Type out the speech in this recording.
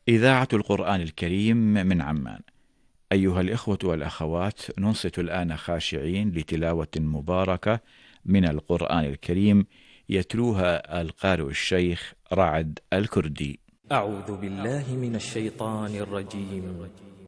إذاعة القرآن الكريم من عمان. أيها الإخوة والأخوات، ننصت الآن خاشعين لتلاوة مباركة من القرآن الكريم يتلوها القارئ الشيخ رعد الكردي. أعوذ بالله من الشيطان الرجيم.